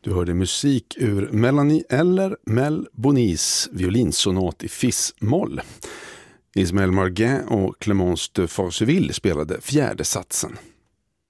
Du hörde musik ur Melanie eller Mel Bonis violinsonat i fis-moll. Ismaël Marguin och Clémence de Forceville spelade fjärde satsen.